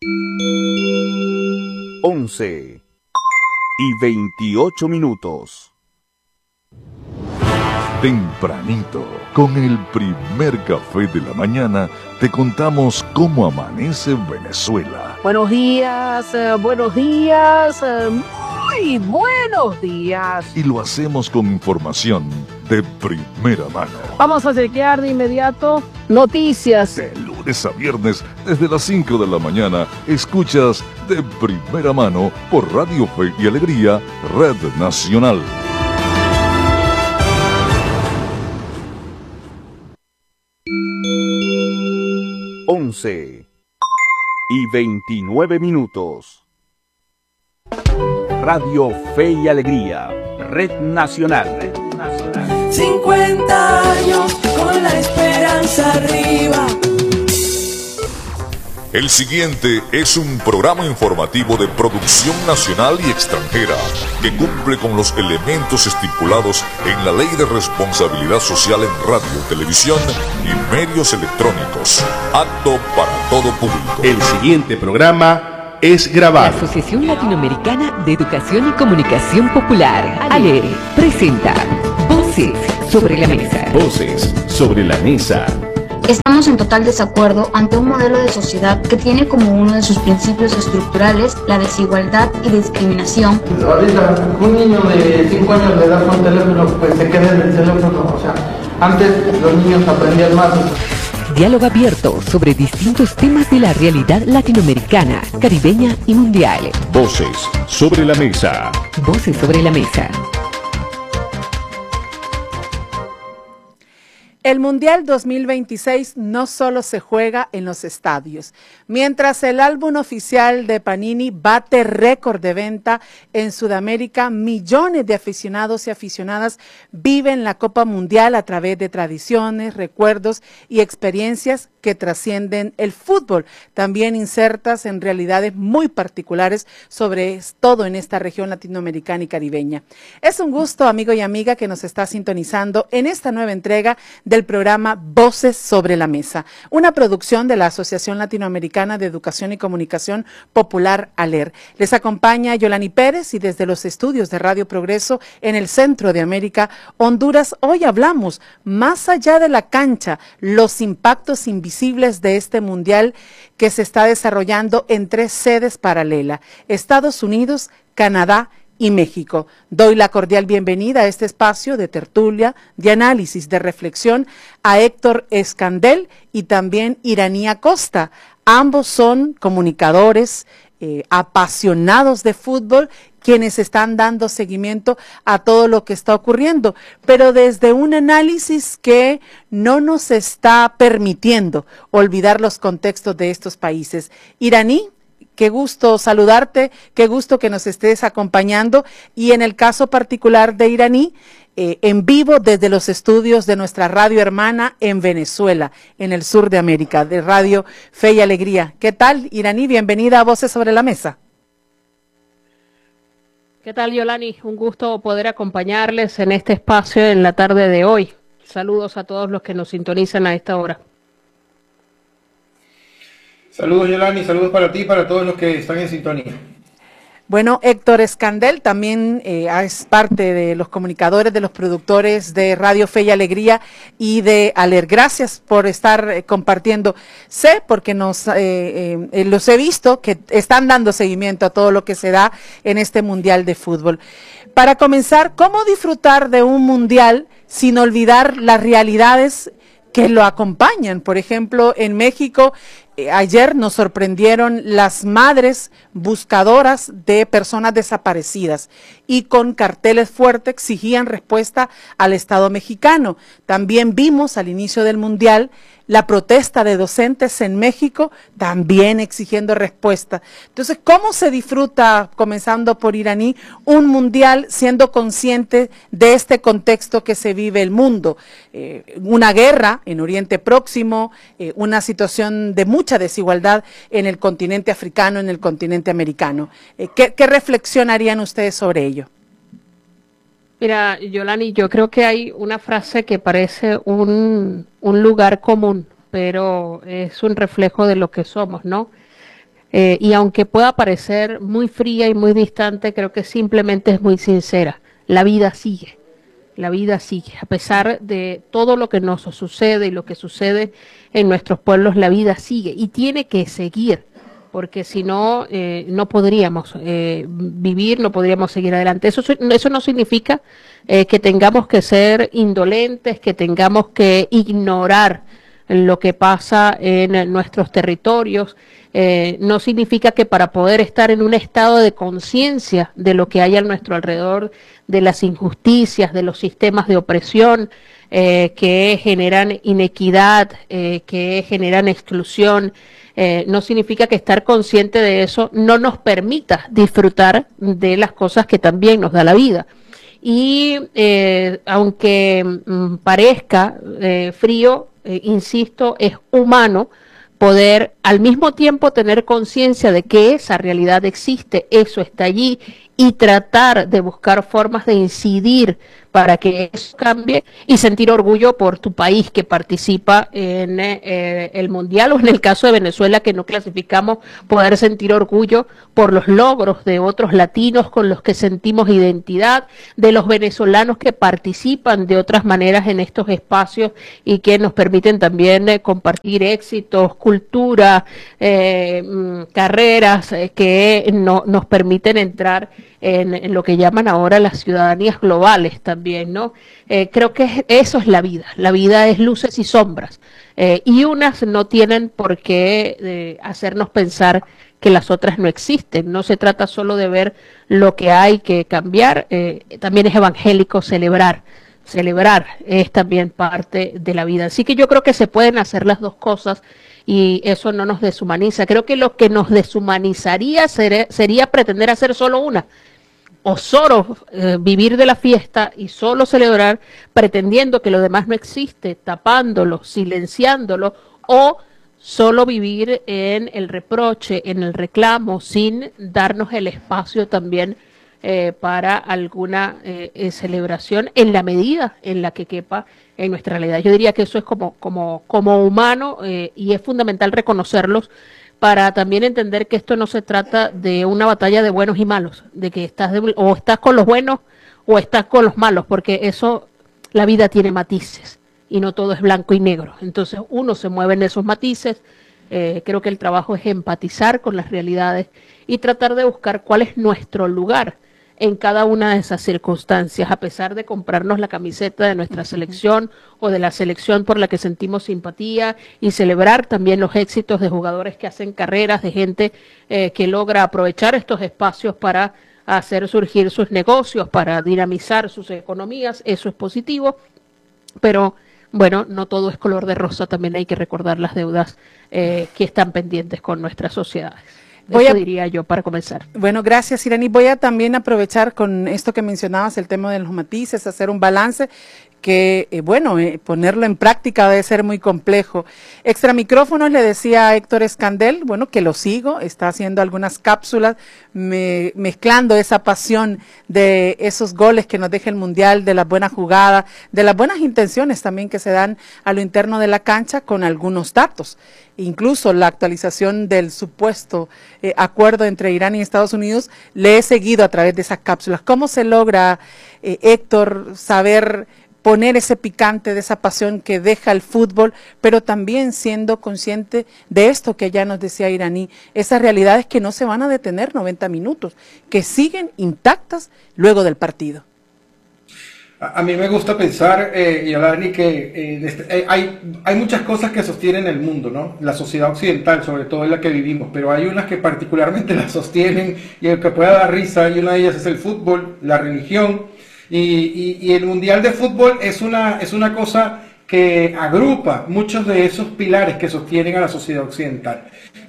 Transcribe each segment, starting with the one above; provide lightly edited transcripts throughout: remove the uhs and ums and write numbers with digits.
11:28. Tempranito, con el primer café de la mañana, te contamos cómo amanece Venezuela. Buenos días, muy buenos días. Y lo hacemos con información de primera mano. Vamos a chequear de inmediato noticias. De lunes a viernes, desde las 5 de la mañana, escuchas de primera mano por Radio Fe y Alegría, Red Nacional. 11:29. Radio Fe y Alegría, Red Nacional. 50 años con la esperanza arriba. El siguiente es un programa informativo de producción nacional y extranjera que cumple con los elementos estipulados en la Ley de Responsabilidad Social en Radio, Televisión y Medios Electrónicos. Apto para todo público. El siguiente programa es grabado. La Asociación Latinoamericana de Educación y Comunicación Popular, ALER, presenta Voces sobre la Mesa. Voces sobre la Mesa. Estamos en total desacuerdo ante un modelo de sociedad que tiene como uno de sus principios estructurales la desigualdad y discriminación. Ahorita un niño de 5 años le das un teléfono, pues se queda en el teléfono. O sea, antes los niños aprendían más. Diálogo abierto sobre distintos temas de la realidad latinoamericana, caribeña y mundial. Voces sobre la Mesa. Voces sobre la Mesa. El Mundial 2026 no solo se juega en los estadios. Mientras el álbum oficial de Panini bate récord de venta en Sudamérica, millones de aficionados y aficionadas viven la Copa Mundial a través de tradiciones, recuerdos y experiencias que trascienden el fútbol, también insertas en realidades muy particulares sobre todo en esta región latinoamericana y caribeña. Es un gusto, amigo y amiga, que nos está sintonizando en esta nueva entrega del programa Voces sobre la Mesa, una producción de la Asociación Latinoamericana de Educación y Comunicación Popular, ALER. Les acompaña Yolani Pérez y desde los estudios de Radio Progreso en el centro de América, Honduras, hoy hablamos más allá de la cancha, los impactos invisibles de este mundial que se está desarrollando en 3 sedes paralelas, Estados Unidos, Canadá y México. Doy la cordial bienvenida a este espacio de tertulia, de análisis, de reflexión a Héctor Escandel y también Iraní Acosta. Ambos son comunicadores, apasionados de fútbol, quienes están dando seguimiento a todo lo que está ocurriendo, pero desde un análisis que no nos está permitiendo olvidar los contextos de estos países. Iraní, qué gusto saludarte, qué gusto que nos estés acompañando, y en el caso particular de Iraní, en vivo desde los estudios de nuestra radio hermana en Venezuela, en el sur de América, de Radio Fe y Alegría. ¿Qué tal, Iraní? Bienvenida a Voces sobre la Mesa. ¿Qué tal, Yolani? Un gusto poder acompañarles en este espacio en la tarde de hoy. Saludos a todos los que nos sintonizan a esta hora. Saludos, Yolani, saludos para ti y para todos los que están en sintonía. Bueno, Héctor Escandel también es parte de los comunicadores, de los productores de Radio Fe y Alegría y de ALER. Gracias por estar compartiendo. Sé, porque los he visto, que están dando seguimiento a todo lo que se da en este Mundial de Fútbol. Para comenzar, ¿cómo disfrutar de un Mundial sin olvidar las realidades que lo acompañan? Por ejemplo, en México, ayer nos sorprendieron las madres buscadoras de personas desaparecidas y con carteles fuertes exigían respuesta al Estado mexicano. También vimos al inicio del Mundial la protesta de docentes en México, también exigiendo respuesta. Entonces, ¿cómo se disfruta, comenzando por Iraní, un Mundial siendo consciente de este contexto que se vive el mundo? Una guerra en Oriente Próximo, una situación de mucha desigualdad en el continente africano, en el continente americano. ¿Qué reflexión harían ustedes sobre ello? Mira, Yolani, yo creo que hay una frase que parece un lugar común, pero es un reflejo de lo que somos, ¿no? y aunque pueda parecer muy fría y muy distante, creo que simplemente es muy sincera. La vida sigue. La vida sigue, a pesar de todo lo que nos sucede y lo que sucede en nuestros pueblos, la vida sigue y tiene que seguir, porque si no, no podríamos vivir, no podríamos seguir adelante. Eso no significa que tengamos que ser indolentes, que tengamos que ignorar lo que pasa en nuestros territorios. No significa que para poder estar en un estado de conciencia de lo que hay a nuestro alrededor, de las injusticias, de los sistemas de opresión que generan inequidad, que generan exclusión, no significa que estar consciente de eso no nos permita disfrutar de las cosas que también nos da la vida. Y aunque parezca frío, insisto, es humano poder al mismo tiempo tener conciencia de que esa realidad existe, eso está allí, y tratar de buscar formas de incidir para que eso cambie y sentir orgullo por tu país que participa en el Mundial, o en el caso de Venezuela que no clasificamos, poder sentir orgullo por los logros de otros latinos con los que sentimos identidad, de los venezolanos que participan de otras maneras en estos espacios y que nos permiten también compartir éxitos, cultura, carreras que nos permiten entrar en lo que llaman ahora las ciudadanías globales también, ¿no? Creo que eso es la vida es luces y sombras, y unas no tienen por qué hacernos pensar que las otras no existen. No se trata solo de ver lo que hay que cambiar, también es evangélico celebrar es también parte de la vida. Así que yo creo que se pueden hacer las dos cosas y eso no nos deshumaniza. Creo que lo que nos deshumanizaría sería pretender hacer solo una, o solo vivir de la fiesta y solo celebrar pretendiendo que lo demás no existe, tapándolo, silenciándolo, o solo vivir en el reproche, en el reclamo, sin darnos el espacio también para alguna celebración en la medida en la que quepa en nuestra realidad. Yo diría que eso es como humano, y es fundamental reconocerlos para también entender que esto no se trata de una batalla de buenos y malos, de que estás con los buenos o estás con los malos, porque eso, la vida tiene matices y no todo es blanco y negro. Entonces uno se mueve en esos matices. Creo que el trabajo es empatizar con las realidades y tratar de buscar cuál es nuestro lugar en cada una de esas circunstancias, a pesar de comprarnos la camiseta de nuestra selección o de la selección por la que sentimos simpatía, y celebrar también los éxitos de jugadores que hacen carreras, de gente que logra aprovechar estos espacios para hacer surgir sus negocios, para dinamizar sus economías. Eso es positivo, pero bueno, no todo es color de rosa, también hay que recordar las deudas que están pendientes con nuestras sociedades. Eso diría yo para comenzar. Bueno, gracias, Irani. Voy a también aprovechar con esto que mencionabas, el tema de los matices, hacer un balance que, ponerlo en práctica debe ser muy complejo. Extra micrófonos le decía a Héctor Escandel, que lo sigo, está haciendo algunas cápsulas, mezclando esa pasión de esos goles que nos deja el Mundial, de las buenas jugadas, de las buenas intenciones también que se dan a lo interno de la cancha con algunos datos. Incluso la actualización del supuesto acuerdo entre Irán y Estados Unidos, le he seguido a través de esas cápsulas. ¿Cómo se logra, Héctor, saber poner ese picante de esa pasión que deja el fútbol, pero también siendo consciente de esto que ya nos decía Irani, esas realidades que no se van a detener 90 minutos, que siguen intactas luego del partido? A mí me gusta pensar, Yolani, que hay muchas cosas que sostienen el mundo, ¿no? La sociedad occidental, sobre todo en la que vivimos, pero hay unas que particularmente la sostienen y el que pueda dar risa, y una de ellas es el fútbol, la religión, y el Mundial de Fútbol es una cosa que agrupa muchos de esos pilares que sostienen a la sociedad occidental.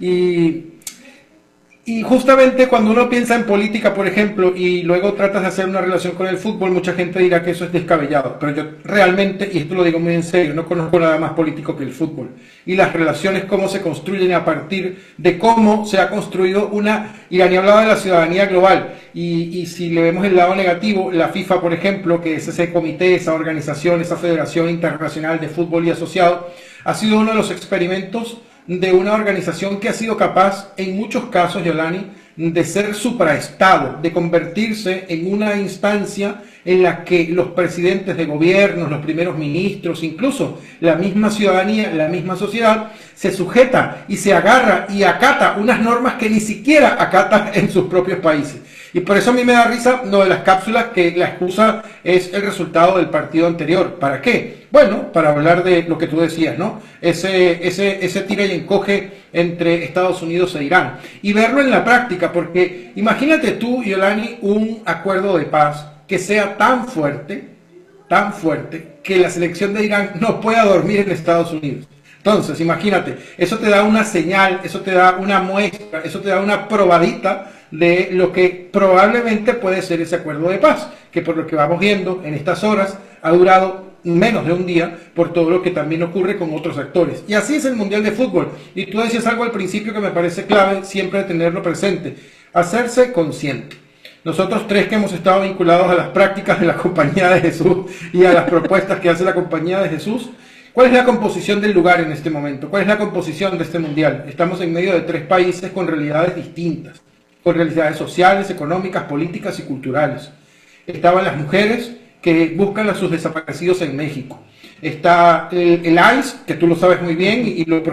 Y justamente cuando uno piensa en política, por ejemplo, y luego tratas de hacer una relación con el fútbol, mucha gente dirá que eso es descabellado. Pero yo realmente, y esto lo digo muy en serio, no conozco nada más político que el fútbol. Y las relaciones, cómo se construyen a partir de cómo se ha construido Irani hablaba de la ciudadanía global. Y si le vemos el lado negativo, la FIFA, por ejemplo, que es ese comité, esa organización, esa Federación Internacional de Fútbol y Asociado, ha sido uno de los experimentos de una organización que ha sido capaz, en muchos casos, Yolani, de ser supraestado, de convertirse en una instancia en la que los presidentes de gobiernos, los primeros ministros, incluso la misma ciudadanía, la misma sociedad, se sujeta y se agarra y acata unas normas que ni siquiera acata en sus propios países. Y por eso a mí me da risa lo de las cápsulas, que la excusa es el resultado del partido anterior. ¿Para qué? Bueno, para hablar de lo que tú decías, ¿no? Ese tira y encoge entre Estados Unidos e Irán. Y verlo en la práctica, porque imagínate tú, Yolani, un acuerdo de paz que sea tan fuerte, que la selección de Irán no pueda dormir en Estados Unidos. Entonces, imagínate, eso te da una señal, eso te da una muestra, eso te da una probadita de lo que probablemente puede ser ese acuerdo de paz, que por lo que vamos viendo en estas horas ha durado menos de un día, por todo lo que también ocurre con otros actores. Y así es el Mundial de Fútbol. Y tú decías algo al principio que me parece clave siempre tenerlo presente: hacerse consciente. Nosotros tres que hemos estado vinculados a las prácticas de la Compañía de Jesús y a las propuestas que hace la Compañía de Jesús, ¿cuál es la composición del lugar en este momento? ¿Cuál es la composición de este mundial? Estamos en medio de 3 países con realidades distintas, con realidades sociales, económicas, políticas y culturales. Estaban las mujeres que buscan a sus desaparecidos en México. Está el ICE, que tú lo sabes muy bien y lo